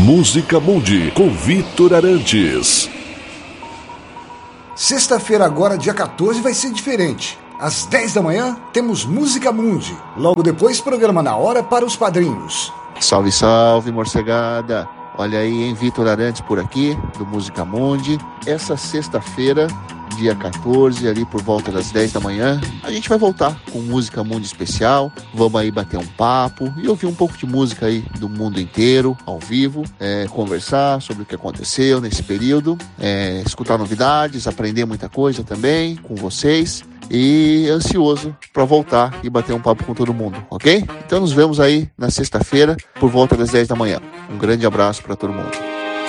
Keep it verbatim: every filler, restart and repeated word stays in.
Música Mundi, com Vitor Arantes. Sexta-feira agora, dia quatorze, vai ser diferente. Às dez da manhã, temos Música Mundi. Logo depois, programa Na Hora para os padrinhos. Salve, salve, morcegada. Olha aí, hein, Vitor Arantes por aqui, do Música Mundi. Essa sexta-feira, dia quatorze, ali por volta das dez da manhã, a gente vai voltar com Música Mundi especial. Vamos aí bater um papo e ouvir um pouco de música aí do mundo inteiro, ao vivo, é, conversar sobre o que aconteceu nesse período, é, escutar novidades, aprender muita coisa também com vocês. E ansioso para voltar e bater um papo com todo mundo, ok? Então nos vemos aí na sexta-feira por volta das dez da manhã. Um grande abraço para todo mundo.